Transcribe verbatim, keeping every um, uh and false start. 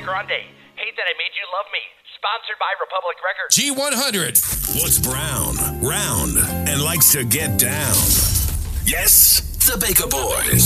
Ariana Grande. Hate That I Made You Love Me. Sponsored by Republic Records. G one hundred. What's brown, round, and likes to get down? Yes, the Baker Boys.